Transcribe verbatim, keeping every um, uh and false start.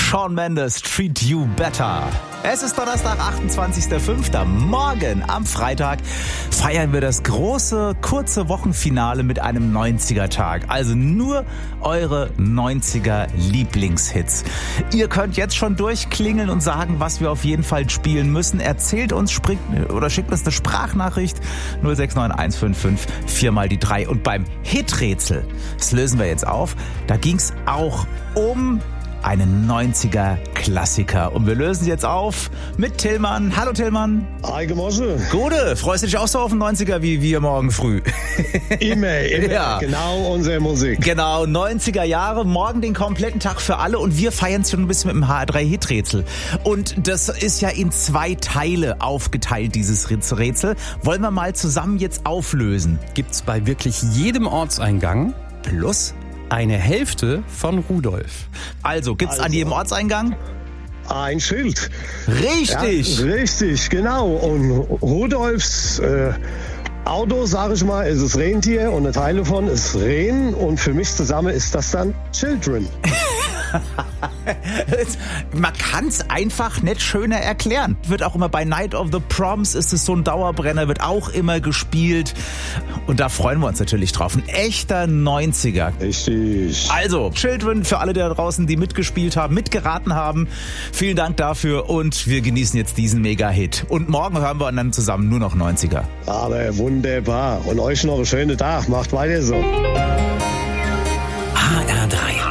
Shawn Mendes, Treat You Better. Es ist Donnerstag, achtundzwanzigster fünfter Morgen am Freitag feiern wir das große, kurze Wochenfinale mit einem neunziger-Tag. Also nur eure neunziger-Lieblingshits. Ihr könnt jetzt schon durchklingeln und sagen, was wir auf jeden Fall spielen müssen. Erzählt uns, springt, oder schickt uns eine Sprachnachricht null sechs neun eins fünf fünf vier mal die drei. Und beim Hiträtsel, das lösen wir jetzt auf, da ging's auch um einen neunziger-Klassiker. Und wir lösen sie jetzt auf mit Tillmann. Hallo Tillmann. Hi, Gemosse. Gute, freust du dich auch so auf den neunziger wie wir morgen früh? Immer, immer. Ja. Genau unsere Musik. Genau, neunziger Jahre, morgen den kompletten Tag für alle und wir feiern es schon ein bisschen mit dem H R drei Hiträtsel. Und das ist ja in zwei Teile aufgeteilt, dieses Rätsel. Wollen wir mal zusammen jetzt auflösen? Gibt's bei wirklich jedem Ortseingang Plus eine Hälfte von Rudolf. Also, gibt's Also. an jedem Ortseingang? Ein Schild. Richtig. Ja, richtig, genau. Und Rudolfs äh, Auto, sag ich mal, ist das Rentier und ein Teil davon ist Rehen. Und für mich zusammen ist das dann Children. Man kann es einfach nicht schöner erklären. Wird auch immer bei Night of the Proms ist es so ein Dauerbrenner, wird auch immer gespielt. Und da freuen wir uns natürlich drauf. Ein echter neunziger. Richtig. Also, Children für alle da draußen, die mitgespielt haben, mitgeraten haben. Vielen Dank dafür und wir genießen jetzt diesen Mega-Hit. Und morgen hören wir dann zusammen nur noch neunziger. Aber wunderbar. Und euch noch einen schönen Tag. Macht weiter so. H R drei